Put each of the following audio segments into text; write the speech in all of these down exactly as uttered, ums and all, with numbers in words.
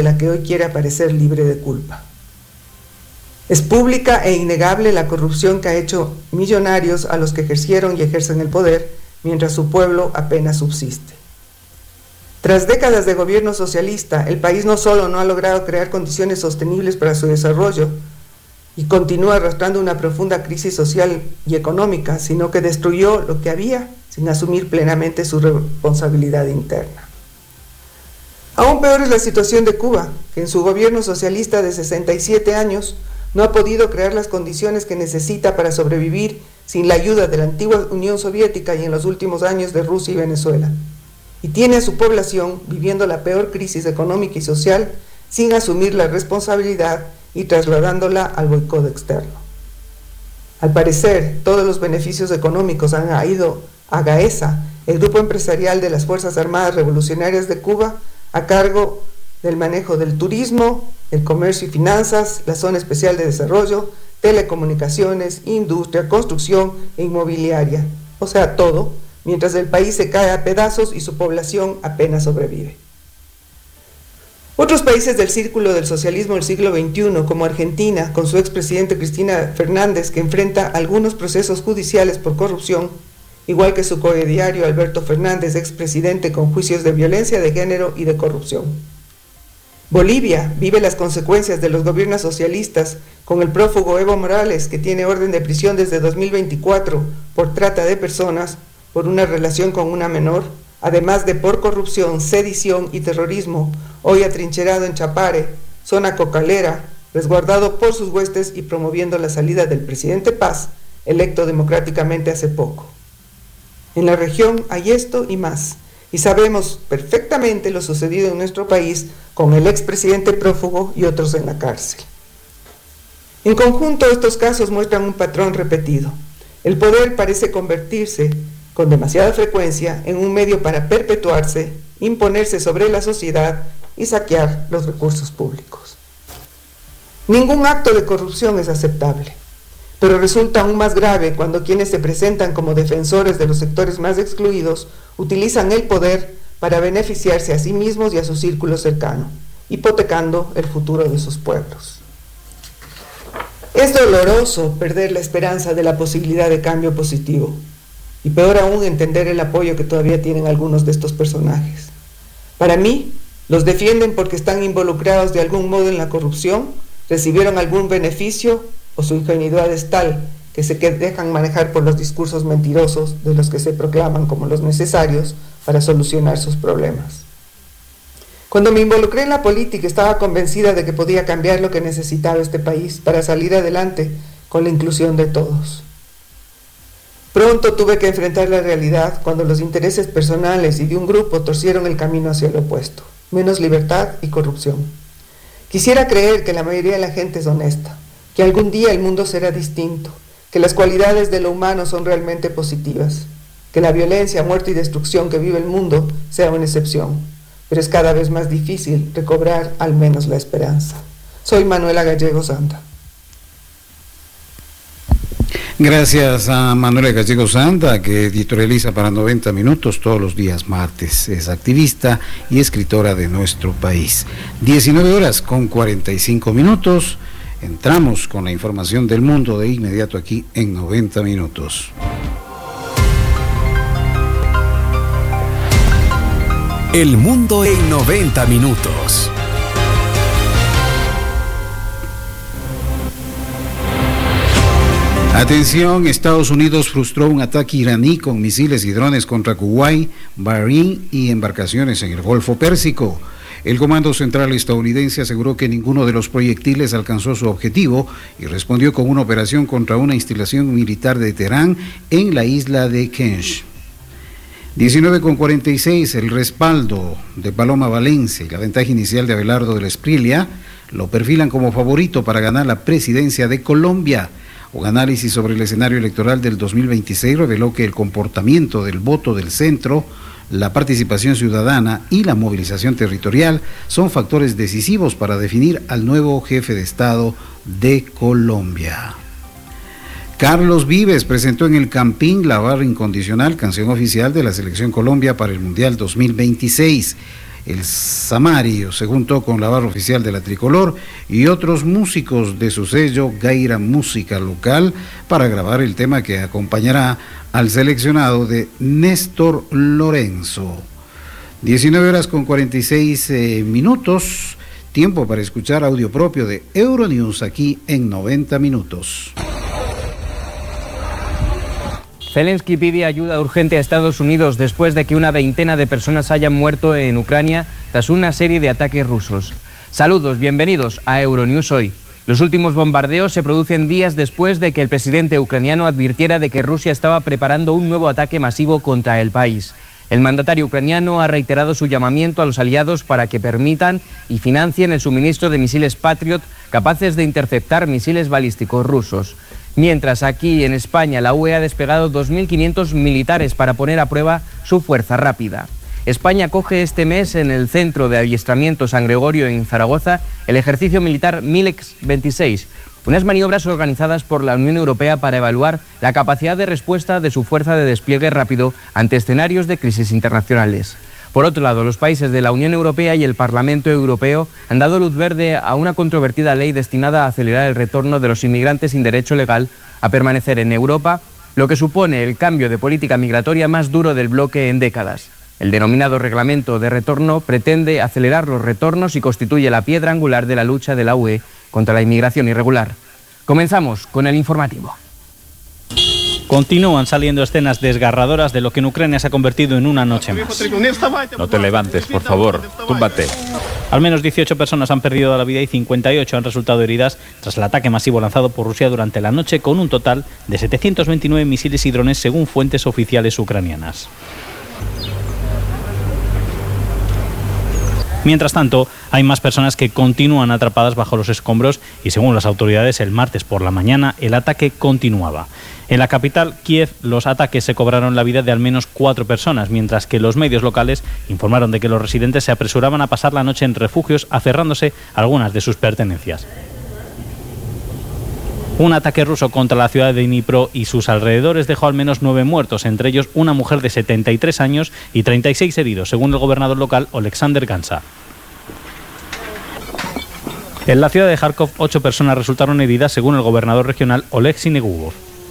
la que hoy quiere aparecer libre de culpa. Es pública e innegable la corrupción que ha hecho millonarios a los que ejercieron y ejercen el poder, mientras su pueblo apenas subsiste. Tras décadas de gobierno socialista, el país no solo no ha logrado crear condiciones sostenibles para su desarrollo y continúa arrastrando una profunda crisis social y económica, sino que destruyó lo que había sin asumir plenamente su responsabilidad interna. Aún peor es la situación de Cuba, que en su gobierno socialista de sesenta y siete años no ha podido crear las condiciones que necesita para sobrevivir sin la ayuda de la antigua Unión Soviética y en los últimos años de Rusia y Venezuela. Y tiene a su población viviendo la peor crisis económica y social sin asumir la responsabilidad y trasladándola al boicot externo. Al parecer, todos los beneficios económicos han ido a GAESA, el grupo empresarial de las Fuerzas Armadas Revolucionarias de Cuba, a cargo del manejo del turismo, el comercio y finanzas, la zona especial de desarrollo, telecomunicaciones, industria, construcción e inmobiliaria, o sea, todo, mientras el país se cae a pedazos y su población apenas sobrevive. Otros países del círculo del socialismo del siglo veintiuno, como Argentina, con su expresidente Cristina Fernández, que enfrenta algunos procesos judiciales por corrupción, igual que su coediario Alberto Fernández, expresidente con juicios de violencia de género y de corrupción. Bolivia vive las consecuencias de los gobiernos socialistas con el prófugo Evo Morales, que tiene orden de prisión desde dos mil veinticuatro por trata de personas, por una relación con una menor, además de por corrupción, sedición y terrorismo, hoy atrincherado en Chapare, zona cocalera, resguardado por sus huestes y promoviendo la salida del presidente Paz, electo democráticamente hace poco. En la región hay esto y más, y sabemos perfectamente lo sucedido en nuestro país con el expresidente prófugo y otros en la cárcel. En conjunto, estos casos muestran un patrón repetido. El poder parece convertirse, con demasiada frecuencia, en un medio para perpetuarse, imponerse sobre la sociedad y saquear los recursos públicos. Ningún acto de corrupción es aceptable, pero resulta aún más grave cuando quienes se presentan como defensores de los sectores más excluidos utilizan el poder para beneficiarse a sí mismos y a su círculo cercano, hipotecando el futuro de sus pueblos. Es doloroso perder la esperanza de la posibilidad de cambio positivo, y peor aún entender el apoyo que todavía tienen algunos de estos personajes. Para mí, los defienden porque están involucrados de algún modo en la corrupción, recibieron algún beneficio o su ingenuidad es tal que se dejan manejar por los discursos mentirosos de los que se proclaman como los necesarios para solucionar sus problemas. Cuando me involucré en la política estaba convencida de que podía cambiar lo que necesitaba este país para salir adelante con la inclusión de todos. Pronto tuve que enfrentar la realidad cuando los intereses personales y de un grupo torcieron el camino hacia el opuesto, menos libertad y corrupción. Quisiera creer que la mayoría de la gente es honesta, que algún día el mundo será distinto, que las cualidades de lo humano son realmente positivas, que la violencia, muerte y destrucción que vive el mundo sea una excepción, pero es cada vez más difícil recobrar al menos la esperanza. Soy Manuela Gallegos Anda. Gracias a Manuela Gallegos Anda, que editorializa para noventa minutos todos los días martes. Es activista y escritora de nuestro país. diecinueve horas con cuarenta y cinco minutos. Entramos con la información del mundo de inmediato aquí en noventa minutos. El mundo en noventa minutos. Atención, Estados Unidos frustró un ataque iraní con misiles y drones contra Kuwait, Bahrein y embarcaciones en el Golfo Pérsico. El Comando Central estadounidense aseguró que ninguno de los proyectiles alcanzó su objetivo y respondió con una operación contra una instalación militar de Teherán en la isla de Kensh. diecinueve con cuarenta y seis, el respaldo de Paloma Valencia y la ventaja inicial de Abelardo de la Esprilia lo perfilan como favorito para ganar la presidencia de Colombia. Un análisis sobre el escenario electoral del dos mil veintiséis reveló que el comportamiento del voto del centro, la participación ciudadana y la movilización territorial son factores decisivos para definir al nuevo jefe de Estado de Colombia. Carlos Vives presentó en el Campín La Barra Incondicional, canción oficial de la Selección Colombia para el Mundial dos mil veintiséis. el Samario se juntó con la barra oficial de la Tricolor y otros músicos de su sello Gaira Música Local para grabar el tema que acompañará al seleccionado de Néstor Lorenzo. diecinueve horas con cuarenta y seis eh, minutos, tiempo para escuchar audio propio de Euronews aquí en noventa minutos. Zelensky pide ayuda urgente a Estados Unidos después de que una veintena de personas hayan muerto en Ucrania tras una serie de ataques rusos. Saludos, bienvenidos a Euronews Hoy. Los últimos bombardeos se producen días después de que el presidente ucraniano advirtiera de que Rusia estaba preparando un nuevo ataque masivo contra el país. El mandatario ucraniano ha reiterado su llamamiento a los aliados para que permitan y financien el suministro de misiles Patriot capaces de interceptar misiles balísticos rusos. Mientras aquí en España la U E ha desplegado dos mil quinientos militares para poner a prueba su fuerza rápida. España acoge este mes en el Centro de Adiestramiento San Gregorio en Zaragoza el ejercicio militar Milex veintiséis, unas maniobras organizadas por la Unión Europea para evaluar la capacidad de respuesta de su fuerza de despliegue rápido ante escenarios de crisis internacionales. Por otro lado, los países de la Unión Europea y el Parlamento Europeo han dado luz verde a una controvertida ley destinada a acelerar el retorno de los inmigrantes sin derecho legal a permanecer en Europa, lo que supone el cambio de política migratoria más duro del bloque en décadas. El denominado Reglamento de Retorno pretende acelerar los retornos y constituye la piedra angular de la lucha de la U E contra la inmigración irregular. Comenzamos con el informativo. Continúan saliendo escenas desgarradoras de lo que en Ucrania se ha convertido en una noche más. No te levantes, por favor, túmbate. Al menos dieciocho personas han perdido la vida y cincuenta y ocho han resultado heridas tras el ataque masivo lanzado por Rusia durante la noche con un total de setecientos veintinueve misiles y drones según fuentes oficiales ucranianas. Mientras tanto, hay más personas que continúan atrapadas bajo los escombros y según las autoridades el martes por la mañana el ataque continuaba. En la capital, Kiev, los ataques se cobraron la vida de al menos cuatro personas, mientras que los medios locales informaron de que los residentes se apresuraban a pasar la noche en refugios aferrándose a algunas de sus pertenencias. Un ataque ruso contra la ciudad de Dnipro y sus alrededores dejó al menos nueve muertos, entre ellos una mujer de setenta y tres años y treinta y seis heridos, según el gobernador local Oleksandr Gansa. En la ciudad de Kharkov, ocho personas resultaron heridas, según el gobernador regional Oleksiy Negubov.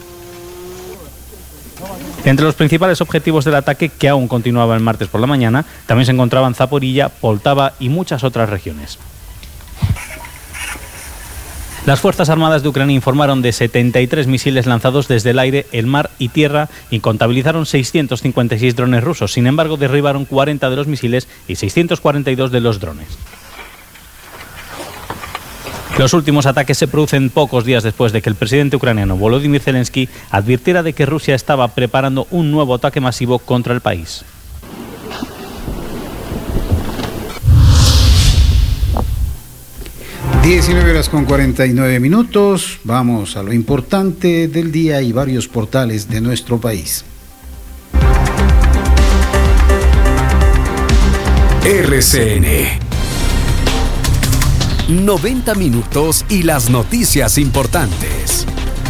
Entre los principales objetivos del ataque, que aún continuaba el martes por la mañana, también se encontraban Zaporilla, Poltava y muchas otras regiones. Las Fuerzas Armadas de Ucrania informaron de setenta y tres misiles lanzados desde el aire, el mar y tierra y contabilizaron seiscientos cincuenta y seis drones rusos. Sin embargo, derribaron cuarenta de los misiles y seiscientos cuarenta y dos de los drones. Los últimos ataques se producen pocos días después de que el presidente ucraniano Volodymyr Zelensky advirtiera de que Rusia estaba preparando un nuevo ataque masivo contra el país. diecinueve horas con cuarenta y nueve minutos, vamos a lo importante del día y varios portales de nuestro país. R C N noventa minutos y las noticias importantes.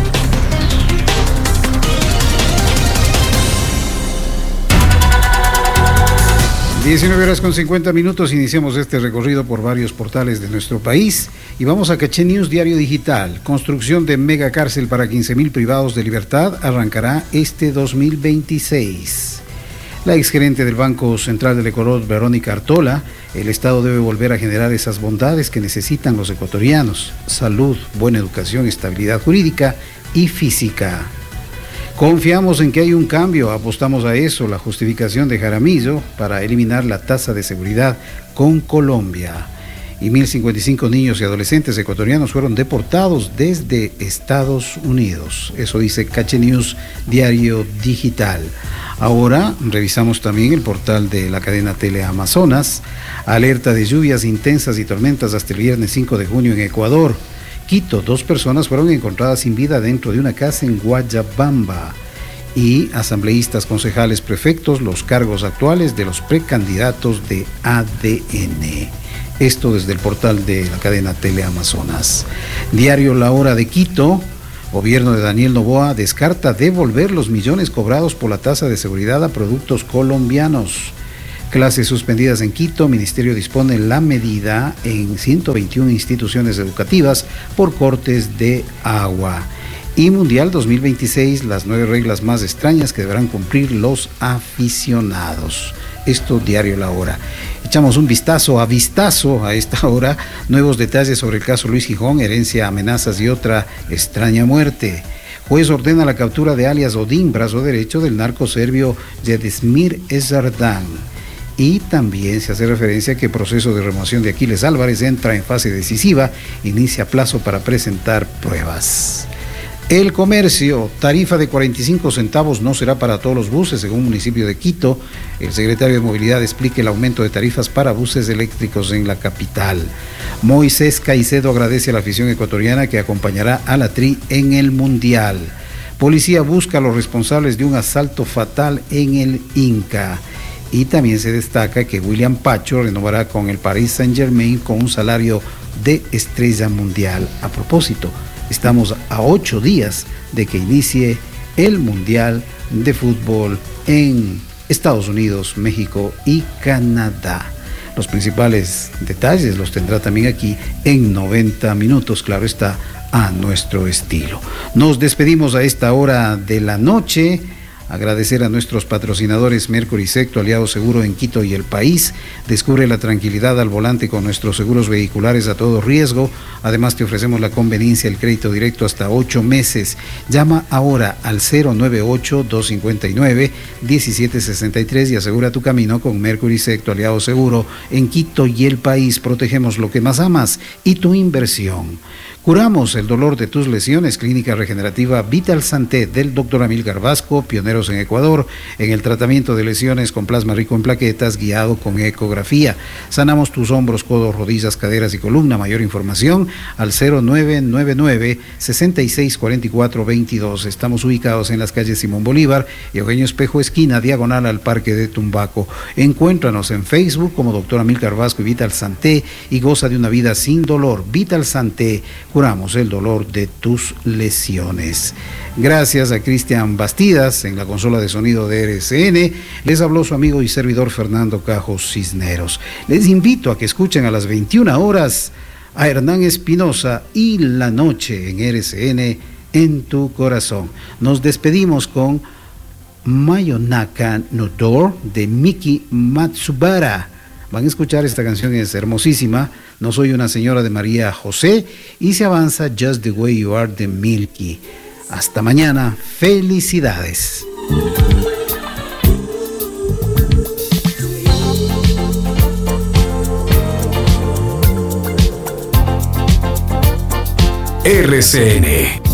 diecinueve horas con cincuenta minutos, iniciamos este recorrido por varios portales de nuestro país y vamos a Caché News Diario Digital. Construcción de mega cárcel para quince mil privados de libertad arrancará este dos mil veintiséis. La exgerente del Banco Central del Ecuador, Verónica Artola, el Estado debe volver a generar esas bondades que necesitan los ecuatorianos: salud, buena educación, estabilidad jurídica y física. Confiamos en que hay un cambio, apostamos a eso, la justificación de Jaramillo para eliminar la tasa de seguridad con Colombia. Y mil cincuenta y cinco niños y adolescentes ecuatorianos fueron deportados desde Estados Unidos. Eso dice Caché News Diario Digital. Ahora revisamos también el portal de la cadena Teleamazonas. Alerta de lluvias intensas y tormentas hasta el viernes cinco de junio en Ecuador. Quito, dos personas fueron encontradas sin vida dentro de una casa en Guayabamba. Y asambleístas, concejales, prefectos, los cargos actuales de los precandidatos de A D N. Esto desde el portal de la cadena Teleamazonas. Diario La Hora de Quito. Gobierno de Daniel Noboa descarta devolver los millones cobrados por la tasa de seguridad a productos colombianos. Clases suspendidas en Quito. Ministerio dispone la medida en ciento veintiuna instituciones educativas por cortes de agua. Y Mundial dos mil veintiséis, las nueve reglas más extrañas que deberán cumplir los aficionados. Esto diario La Hora. Echamos un vistazo a vistazo a esta hora. Nuevos detalles sobre el caso Luis Gijón, herencia, amenazas y otra extraña muerte. Juez ordena la captura de alias Odín, brazo derecho del narco serbio Jedimir Ezardan. Y también se hace referencia a que el proceso de remoción de Aquiles Álvarez entra en fase decisiva, inicia plazo para presentar pruebas. El comercio, tarifa de cuarenta y cinco centavos no será para todos los buses, según el municipio de Quito. El secretario de Movilidad explica el aumento de tarifas para buses eléctricos en la capital. Moisés Caicedo agradece a la afición ecuatoriana que acompañará a la Tri en el Mundial. Policía busca a los responsables de un asalto fatal en el Inca. Y también se destaca que William Pacho renovará con el Paris Saint-Germain con un salario de estrella mundial. A propósito, estamos a ocho días de que inicie el Mundial de Fútbol en Estados Unidos, México y Canadá. Los principales detalles los tendrá también aquí en noventa minutos, claro está, a nuestro estilo. Nos despedimos a esta hora de la noche. Agradecer a nuestros patrocinadores Mercury Secto, aliado seguro en Quito y el país. Descubre la tranquilidad al volante con nuestros seguros vehiculares a todo riesgo. Además te ofrecemos la conveniencia, el crédito directo hasta ocho meses. Llama ahora al cero nueve ocho, dos cinco nueve, uno siete seis tres y asegura tu camino con Mercury Secto, aliado seguro en Quito y el país. Protegemos lo que más amas y tu inversión. Curamos el dolor de tus lesiones. Clínica Regenerativa Vital Santé del doctor Amílcar Vasco, pioneros en Ecuador en el tratamiento de lesiones con plasma rico en plaquetas guiado con ecografía. Sanamos tus hombros, codos, rodillas, caderas y columna. Mayor información al cero nueve nueve nueve, seis seis cuatro cuatro dos dos. Estamos ubicados en las calles Simón Bolívar y Eugenio Espejo, esquina diagonal al Parque de Tumbaco. Encuéntranos en Facebook como doctor Amílcar Vasco y Vital Santé y goza de una vida sin dolor. Vital Santé. Curamos el dolor de tus lesiones. Gracias a Cristian Bastidas en la consola de sonido de R C N. Les habló su amigo y servidor Fernando Cajos Cisneros. Les invito a que escuchen a las veintiuna horas a Hernán Espinosa y La Noche en R C N en tu corazón. Nos despedimos con Mayonaka no Door de Miki Matsubara. Van a escuchar esta canción, es hermosísima. No soy una señora de María José y se avanza Just the Way You Are de Milky. Hasta mañana, felicidades. R C N